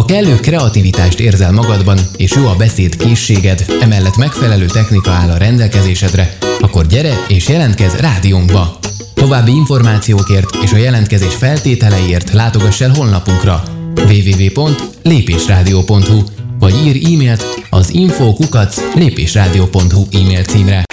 Ha kellő kreativitást érzel magadban, és jó a beszéd készséged, emellett megfelelő technika áll a rendelkezésedre, akkor gyere és jelentkezz rádiónkba! További információkért és a jelentkezés feltételeiért látogass el honlapunkra www.lépésradio.hu vagy írj e-mailt az info@lépésradio.hu e-mail címre.